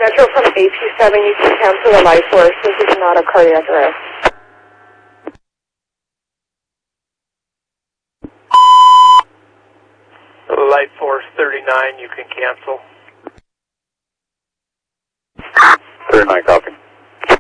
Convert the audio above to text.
Metro from AP7, you can cancel the life force. This is not a cardiac arrest. Light force 39, you can cancel. 39, copy.